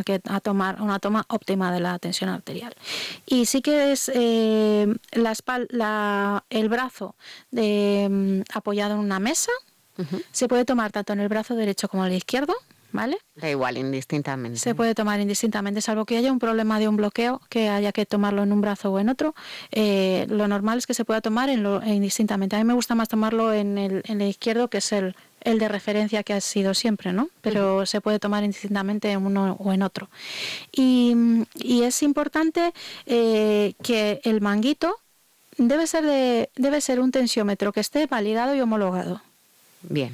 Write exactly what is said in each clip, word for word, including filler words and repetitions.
a, que, a tomar una toma óptima de la tensión arterial. Y sí que es eh, la espal- la, el brazo de, apoyado en una mesa, uh-huh. se puede tomar tanto en el brazo derecho como en el izquierdo, ¿vale? Da igual, indistintamente. Se puede tomar indistintamente, salvo que haya un problema de un bloqueo, que haya que tomarlo en un brazo o en otro. Eh, lo normal es que se pueda tomar en lo, indistintamente. A mí me gusta más tomarlo en el, en el izquierdo, que es el, el de referencia que ha sido siempre, ¿no? Pero uh-huh. se puede tomar indistintamente en uno o en otro. Y, y es importante eh, que el manguito debe ser, de, debe ser un tensiómetro que esté validado y homologado. Bien.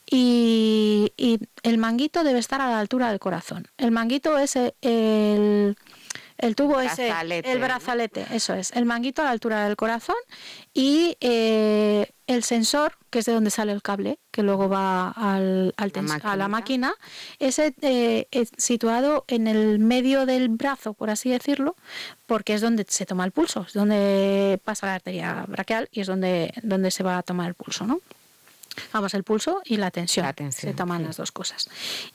Y, y el manguito debe estar a la altura del corazón. El manguito es el, el, el tubo ese, el brazalete, ¿no? Eso es, el manguito a la altura del corazón y eh, el sensor, que es de donde sale el cable, que luego va al, al tens- a la máquina, ese eh, es situado en el medio del brazo, por así decirlo, porque es donde se toma el pulso, es donde pasa la arteria braquial y es donde, donde se va a tomar el pulso, ¿no? Vamos, el pulso y la tensión, la tensión se toman sí. las dos cosas.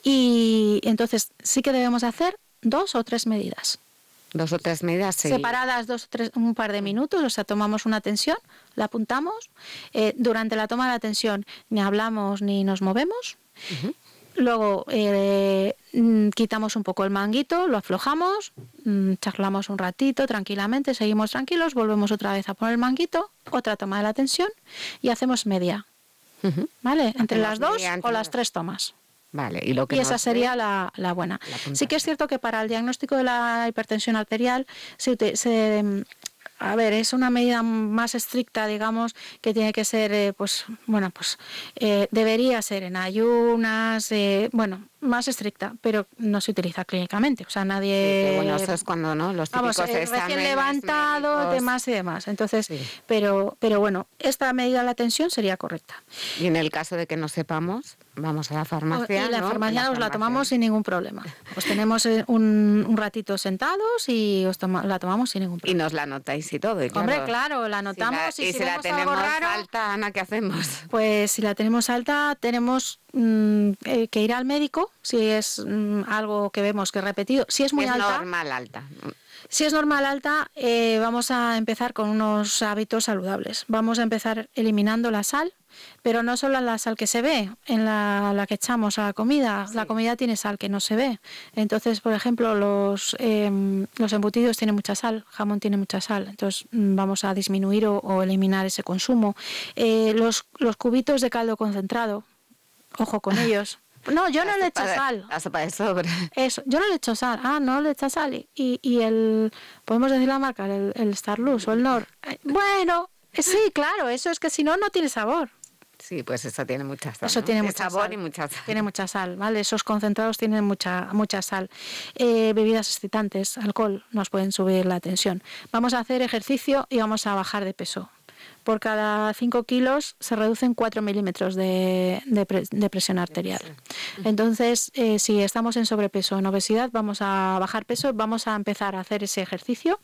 Y entonces sí que debemos hacer dos o tres medidas. Dos o tres medidas sí. separadas dos o tres, un par de minutos, o sea, tomamos una tensión, la apuntamos, eh, durante la toma de la tensión ni hablamos ni nos movemos. Uh-huh. Luego eh, quitamos un poco el manguito, lo aflojamos, charlamos un ratito tranquilamente, seguimos tranquilos, volvemos otra vez a poner el manguito, otra toma de la tensión y hacemos media. Uh-huh. ¿Vale? Entre Hacemos las dos o las tres tomas. Vale, y, lo que y esa sería la, la buena. La sí que es cierto que para el diagnóstico de la hipertensión arterial se, se a ver, es una medida más estricta, digamos, que tiene que ser, eh, pues, bueno, pues eh, debería ser en ayunas, eh, bueno, más estricta, pero no se utiliza clínicamente, o sea, nadie... Sí, bueno, eso es cuando, ¿no? Los típicos vamos, eh, recién levantado, médicos. demás y demás, entonces, sí. pero, pero bueno, esta medida de la tensión sería correcta. Y en el caso de que no sepamos, vamos a la farmacia, Y la ¿no? farmacia la os farmacia. la tomamos sin ningún problema. Os tenemos un, un ratito sentados y os toma, la tomamos sin ningún problema. Y nos la anotáis y todo. Y claro, Hombre, claro, la anotamos si la, y, y si, si, si la tenemos raro, alta, Ana, ¿qué hacemos? Pues si la tenemos alta, tenemos mmm, eh, que ir al médico, si es mmm, algo que vemos que es repetido. Si es muy es alta... Es normal alta. Si es normal alta, eh, vamos a empezar con unos hábitos saludables. Vamos a empezar eliminando la sal, pero no solo la sal que se ve, en la, la que echamos a la comida. Sí. La comida tiene sal que no se ve. Entonces, por ejemplo, los, eh, los embutidos tienen mucha sal, jamón tiene mucha sal. Entonces, vamos a disminuir o, o eliminar ese consumo. Eh, los, los cubitos de caldo concentrado, ojo con ellos. No, yo la no le echo sal. La sopa de sobre. Eso, yo no le echo sal. Ah, no le echa sal. Y, y el, podemos decir la marca, el, el Starlus o el Nor. Bueno, sí, claro, eso es que si no, no tiene sabor. Sí, pues eso tiene mucha sal. Eso ¿no? tiene de mucha sabor sal. y mucha sal. Tiene mucha sal, ¿vale? Esos concentrados tienen mucha, mucha sal. Eh, bebidas excitantes, alcohol, nos pueden subir la tensión. Vamos a hacer ejercicio y vamos a bajar de peso. Por cada cinco kilos se reducen cuatro milímetros de, de, pre, de presión arterial. Entonces, eh, si estamos en sobrepeso o en obesidad, vamos a bajar peso, vamos a empezar a hacer ese ejercicio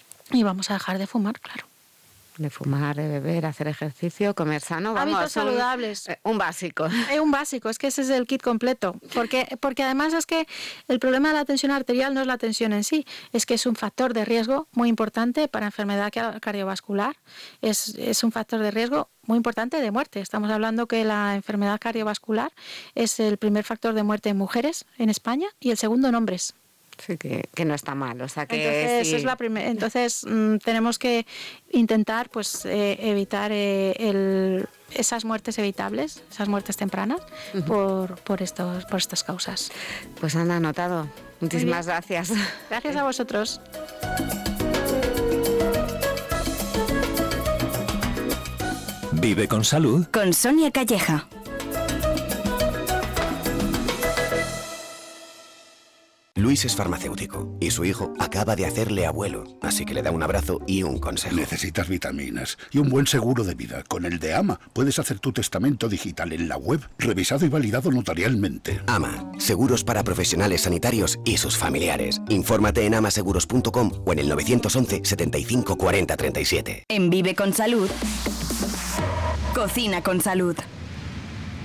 y vamos a dejar de fumar, claro. De fumar, de beber, hacer ejercicio, comer sano. Vamos, hábitos un, saludables. Un básico. Es un básico, es que ese es el kit completo. Porque, porque además es que el problema de la tensión arterial no es la tensión en sí, es que es un factor de riesgo muy importante para enfermedad cardiovascular. Es, es un factor de riesgo muy importante de muerte. Estamos hablando que la enfermedad cardiovascular es el primer factor de muerte en mujeres en España y el segundo en hombres. Sí, que, que no está mal, o sea que entonces, sí. es la primer, entonces mmm, tenemos que intentar pues eh, evitar eh, el, esas muertes evitables, esas muertes tempranas, uh-huh. por, por, estos, por estas causas. Pues Ana, anotado. Muchísimas gracias. Gracias a vosotros. Vive con salud. Con Sonia Calleja. Luis es farmacéutico y su hijo acaba de hacerle abuelo, así que le da un abrazo y un consejo. Necesitas vitaminas y un buen seguro de vida. Con el de AMA puedes hacer tu testamento digital en la web, revisado y validado notarialmente. AMA, seguros para profesionales sanitarios y sus familiares. Infórmate en amaseguros punto com o en el nueve once, setenta y cinco, cuarenta, treinta y siete. En Vive con Salud, Cocina con Salud.